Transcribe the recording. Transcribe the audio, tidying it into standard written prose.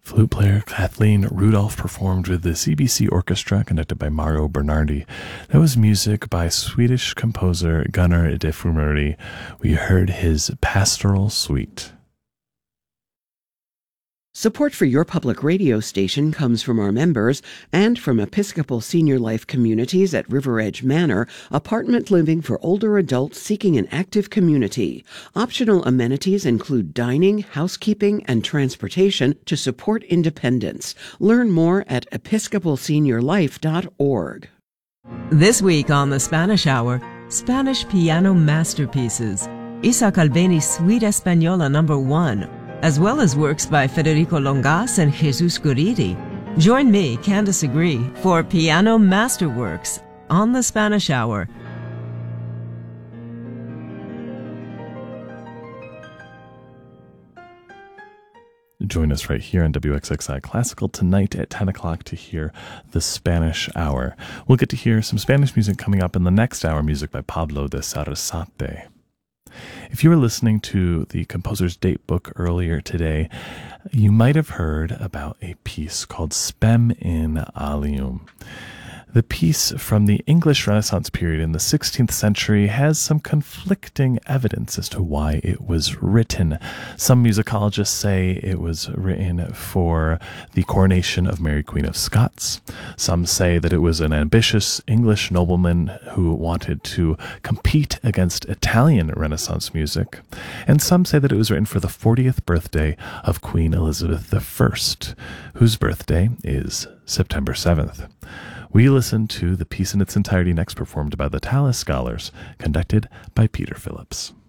Flute player Kathleen Rudolph performed with the CBC Orchestra, conducted by Mauro Bernardi. That was music by Swedish composer Gunnar de Fumeri. We heard his Pastoral Suite. Support for your public radio station comes from our members and from Episcopal Senior Life Communities at River Edge Manor, apartment living for older adults seeking an active community. Optional amenities include dining, housekeeping, and transportation to support independence. Learn more at episcopalseniorlife.org. This week on the Spanish Hour, Spanish piano masterpieces, Isa Calveni's Suite Española No. 1, as well as works by Federico Longas and Jesus Guridi. Join me, Candice Agree, for Piano Masterworks on the Spanish Hour. Join us right here on WXXI Classical tonight at 10 o'clock to hear the Spanish Hour. We'll get to hear some Spanish music coming up in the next hour, music by Pablo de Sarasate. If you were listening to the Composer's Date Book earlier today, you might have heard about a piece called Spem in Alium. The piece from the English Renaissance period in the 16th century has some conflicting evidence as to why it was written. Some musicologists say it was written for the coronation of Mary Queen of Scots. Some say that it was an ambitious English nobleman who wanted to compete against Italian Renaissance music. And some say that it was written for the 40th birthday of Queen Elizabeth I, whose birthday is September 7th. We listen to the piece in its entirety next performed by the Tallis Scholars, conducted by Peter Phillips.